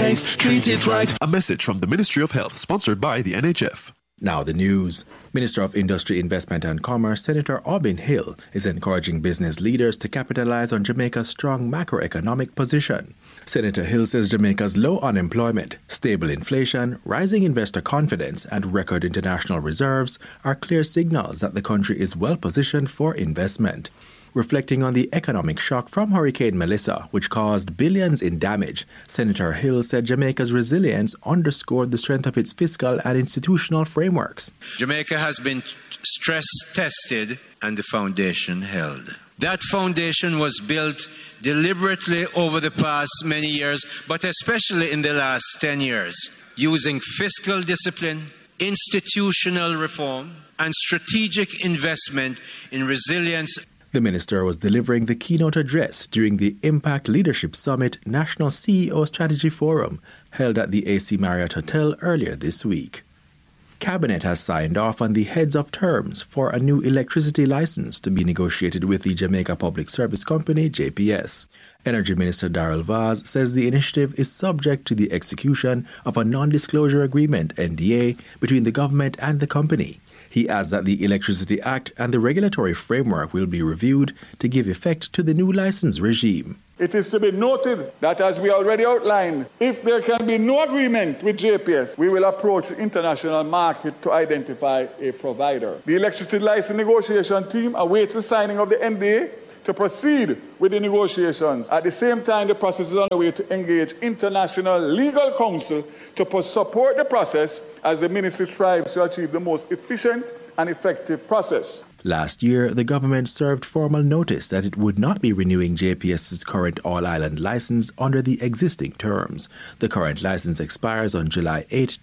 taste, treat it right. A message from the Ministry of Health, sponsored by the NHF. Now the news. Minister of Industry, Investment and Commerce, Senator Aubin Hill, is encouraging business leaders to capitalize on Jamaica's strong macroeconomic position. Senator Hill says Jamaica's low unemployment, stable inflation, rising investor confidence, and record international reserves are clear signals that the country is well positioned for investment. Reflecting on the economic shock from Hurricane Melissa, which caused billions in damage, Senator Hill said Jamaica's resilience underscored the strength of its fiscal and institutional frameworks. Jamaica has been stress tested and the foundation held. That foundation was built deliberately over the past many years, but especially in the last 10 years, using fiscal discipline, institutional reform, and strategic investment in resilience. The minister was delivering the keynote address during the Impact Leadership Summit National CEO Strategy Forum held at the AC Marriott Hotel earlier this week. Cabinet has signed off on the heads-up terms for a new electricity license to be negotiated with the Jamaica Public Service Company, JPS. Energy Minister Darrell Vaz says the initiative is subject to the execution of a non-disclosure agreement, NDA, between the government and the company. He adds that the Electricity Act and the regulatory framework will be reviewed to give effect to the new license regime. It is to be noted that, as we already outlined, if there can be no agreement with JPS, we will approach the international market to identify a provider. The electricity license negotiation team awaits the signing of the NDA to proceed with the negotiations. At the same time, the process is underway to engage international legal counsel to support the process as the ministry strives to achieve the most efficient and effective process. Last year, the government served formal notice that it would not be renewing JPS's current all-island license under the existing terms. The current license expires on July 8,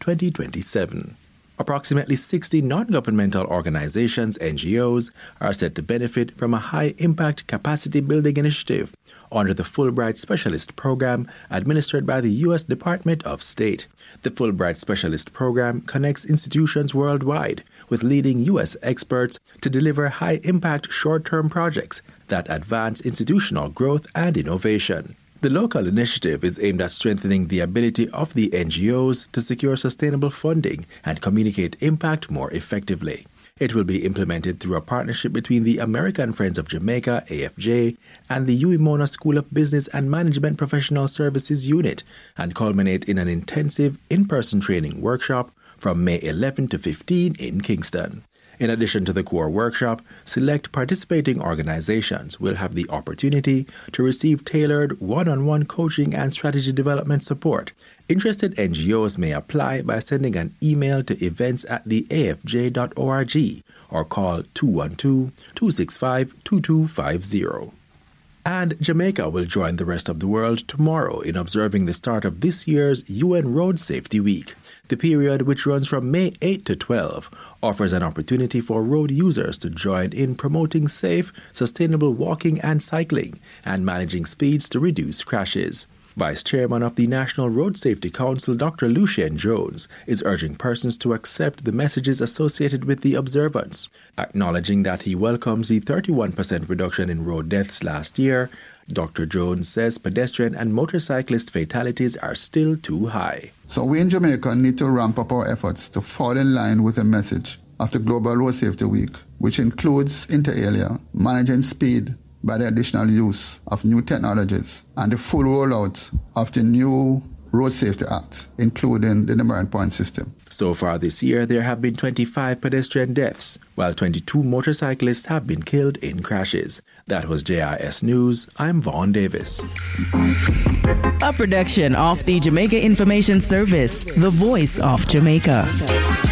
2027. Approximately 60 non-governmental organizations, NGOs, are set to benefit from a high-impact capacity-building initiative under the Fulbright Specialist Program administered by the U.S. Department of State. The Fulbright Specialist Program connects institutions worldwide with leading U.S. experts to deliver high-impact short-term projects that advance institutional growth and innovation. The local initiative is aimed at strengthening the ability of the NGOs to secure sustainable funding and communicate impact more effectively. It will be implemented through a partnership between the American Friends of Jamaica, AFJ, and the UIMONA School of Business and Management Professional Services Unit and culminate in an intensive in-person training workshop from May 11 to 15 in Kingston. In addition to the core workshop, select participating organizations will have the opportunity to receive tailored one-on-one coaching and strategy development support. Interested NGOs may apply by sending an email to events@theafj.org or call 212-265-2250. And Jamaica will join the rest of the world tomorrow in observing the start of this year's UN Road Safety Week. The period, which runs from May 8 to 12, offers an opportunity for road users to join in promoting safe, sustainable walking and cycling and managing speeds to reduce crashes. Vice Chairman of the National Road Safety Council, Dr. Lucien Jones, is urging persons to accept the messages associated with the observance. Acknowledging that he welcomes the 31% reduction in road deaths last year, Dr. Jones says pedestrian and motorcyclist fatalities are still too high. So we in Jamaica need to ramp up our efforts to fall in line with the message of the Global Road Safety Week, which includes, inter alia, managing speed by the additional use of new technologies and the full rollout of the new Road Safety Act, including the demerit point system. So far this year, there have been 25 pedestrian deaths, while 22 motorcyclists have been killed in crashes. That was JIS News. I'm Vaughn Davis. A production of the Jamaica Information Service, the voice of Jamaica.